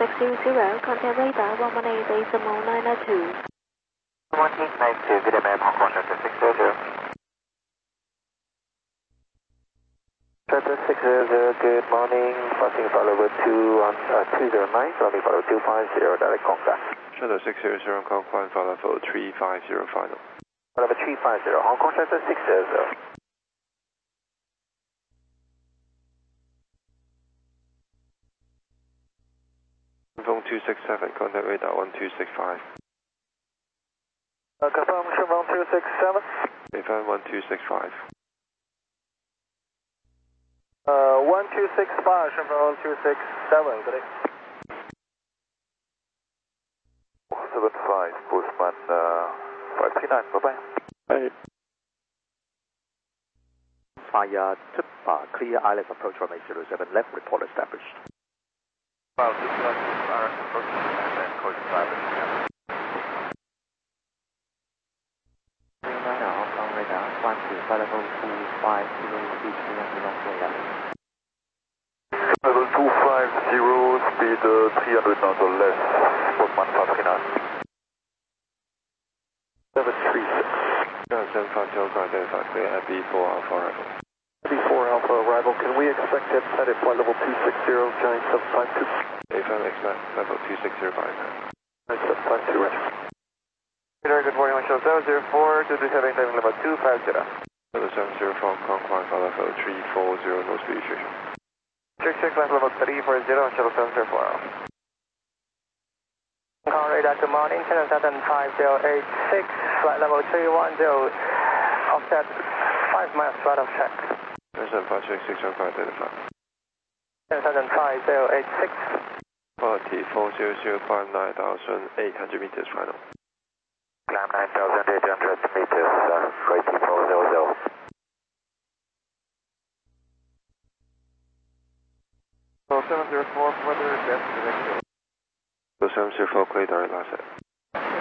600, contact radar 118 decimal 902. 1892, good AM, Hong Kong Center 600. Center 600, good morning, passing follower 209, runway follow 250, direct contact. Shuttle 600, Hong Kong, climb follow for 350 final. Follower 350, Hong Kong Center 600. Phone 267, contact radar 1265. Confirm, Chevron 267. Confirm 1265. 1265, Chevron 267, good day. 75, Postman 539, bye-bye. Hey. Fire tip clear ILS approach runway 07 left, report established. Well, this is RS approach and then code 5 and Hong Kong radar 125 level 250 Level 250, speed 300 knots or less, Postman 539. 736. 750, contact clear at B4 Alpha arrival. B4 Alpha arrival, can we expect to set at flight level 260, Giant 752? Confirm expect level 2605 now. Giant 752, roger. Good morning, Michelle 704, to the heading diving level 250. Shuttle 704, Hong Kong, climb follow for 340, no speed restriction. Check climb level 340, Shuttle 704. Hong Kong radar, good morning, Channel 75086, flight level 310, offset 5 miles right of check. 756, identify. Channel 75086. Quality 400, climb 9,800 meters final. Climb 9,800 meters, rating 400. So 704, weather, gas direction. 704, clear direct last set.